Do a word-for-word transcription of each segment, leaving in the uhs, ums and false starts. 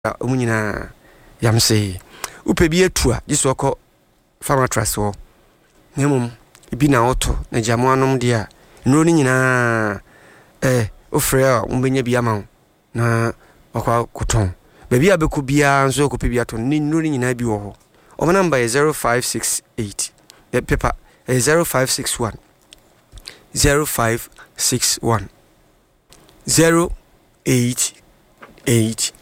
omunyina yam say upe bi etu a jiso ko farmer trust wo nemum ibi na auto na jamu anom dia nro ni nyina eh ofre a umbenya bi ama na akwa koton baby abeku bia nso ko pe bia to ni nro ni nyina bi wo ho o number is zero five six eight the paper is zero five six one zero five six one zero eight eight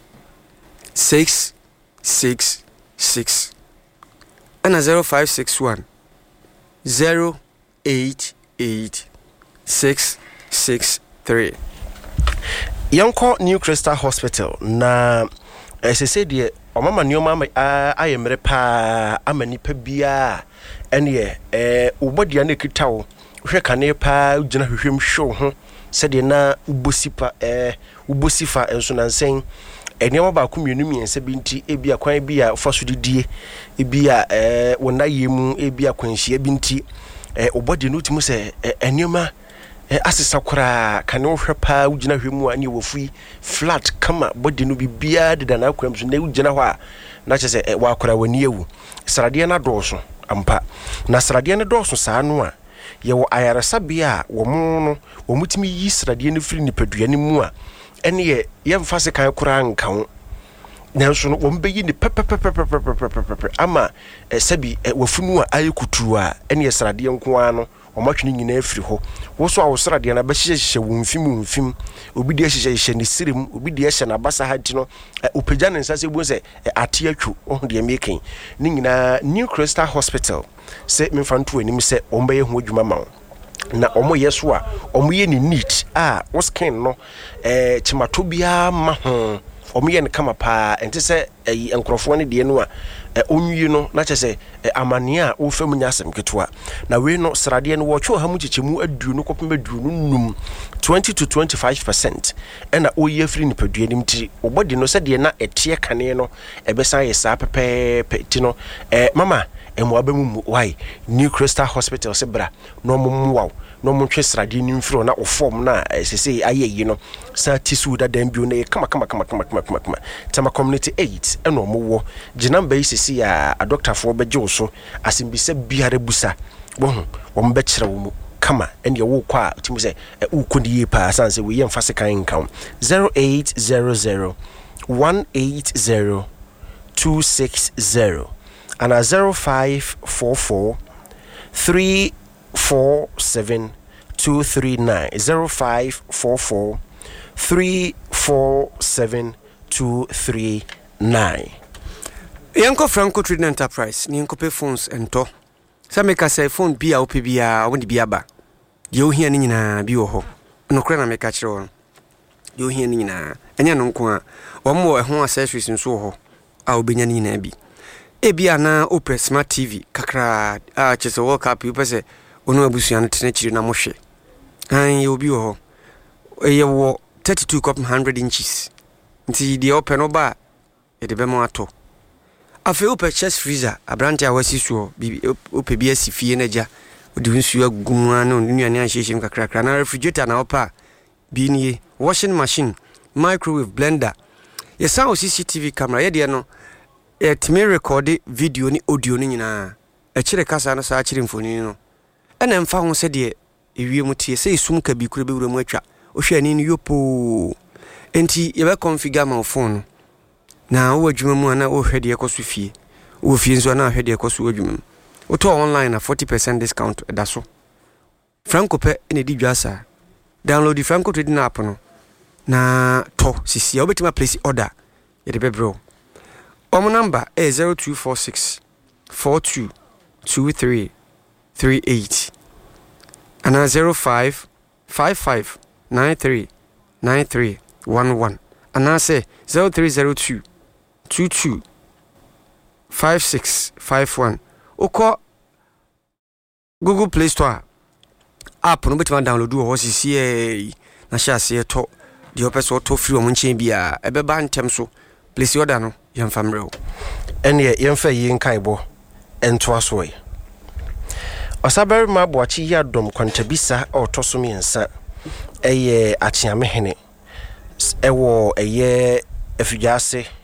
six six six and a zero five six one zero eight eight six six three. Yonko New Crystal Hospital na as I said ye o mama nyoma ayemre pa amanipa bia ene eh obodia na kitawo hwe kane pa ugina hwehwem show ho sede na ubosipa eh ubosifa enso nansen enioma ba ku mienu miense binti ebia kwan bia fasudidie ebia eh wona yemu ebia kwanhia binti eh obodi no timu se enioma eh asesa kura kane hwe pa ugina hwemu ani wofui flat kama body no bibia de na kwam so na ugina ho a na chese eh, wa kura wani ewu srade na doso ampa na srade na doso saa no a ye wo ayaresa bia wo mu no wo mutimi yi srade no firi nipadua ni mu a ene ye yemfa se kan kura nka ho nanso no wo mbeyi ni pepepepepepepepepe ama sabi wafunu a ayekutu a ene ye srade nko ano omatwini nyina afiri ho wo so a wo srade na ba hyehyehye wo mfim mfim obi de hyehyehye ni sirim obi de hye na basa hati no opagya ne nsase bu se ate atwu ohun de making ni nyina New Crystal Hospital se memfanto anim se ombaye ho adwuma ma na omo yeso a omo ye ni neat a wo skin no eh chimato bia ma ho omo ye ne kama pa ente se eh enkrofo ne de no a onwie no na chese amane a wo fam nyasem ketwa na we no srade no wo twa ha mu chichemu adu no kopem adu no num twenty to twenty-five percent ena oye afri ni padua nim ti obodi no se de na etie kane no ebesan ye sa pepe peti no eh mama emu abamu why New Crystal Hospital se bra no mum wow no mum twe srade ni mfiro na ofom na sese ayeyi no sa tisu da dan bio na kama kama kama kama kama kama tama community eight eno mo wo ginamba yi sese ya a doctor for beje so asimbise biare busa bo wo mbe kire wo kama ene wo kwa timu se ukodi pa sanse we yem fase kan kan zero eight zero zero one eight zero two six zero and a zero five four four three four seven two three nine zero five four four three four seven two three nine. Yanko Franco Trading Enterprise ni yanko pe phones ento sa meka say phone bia ope bia woni bia ba de ohia ni nyina bi wo ho no kra na meka kire wo de ohia ni nyina enya no nko a omo ho accessories nso ho a obenya ni nyina bi e bia na ope smart tv kakra a chese world cup you pese onu abusuan tene kire na mo hwe an ye obi wo ho ye wo thirty-two cup one hundred inches nti de open no ba e de be mo ato afi ope chest freezer abrante a wasi so bi ope bi asifie na ja odi nsu agu anu nuane anhyehye kakra kakra na refrigerator na opa bi ni washing machine microwave blender yesa o C C T V camera ye de no e timi record video ni audio ni nyina e kire kasa no sa kire mfoni no ena mfa ho se de ewie mutie se isum ka bi kure be wura mu atwa o hwe ani ni yopo enti ye be configure my phone na wo adwuma mu ana wo hwede ekoso fie wo fie nso ana hwede ekoso adwuma wo to online na forty percent discount da so Franco pe ene di dwasa download the Franco Trading app no na to sisi obetima place order ye de bebro omo number is zero two four six four two two three three eight and zero five five five nine three nine three one one and I say zero three zero two two two five six five one oko Google Play Store app no betima download wo sisi e na sha se to de opeso to free o munchen bia e be ba ntem so place order no yemfa mrew ene yemfa yi nkaibo ento asoe Osabari mabuachi ya dom kwantabisa o toso miensa eye achiamehene ewo eye efujase